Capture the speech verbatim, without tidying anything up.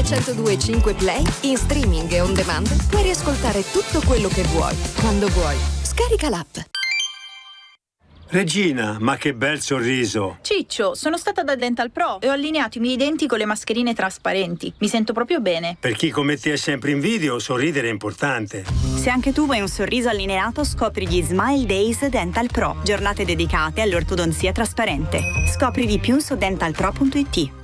centodue e cinque Play, in streaming e on demand, puoi riascoltare tutto quello che vuoi, quando vuoi. Scarica l'app. Regina, ma che bel sorriso! Ciccio, sono stata da Dental Pro e ho allineato i miei denti con le mascherine trasparenti. Mi sento proprio bene. Per chi come te è sempre in video, sorridere è importante. Se anche tu vuoi un sorriso allineato, scopri gli Smile Days Dental Pro, giornate dedicate all'ortodonzia trasparente. Scopri di più su dental pro punto it.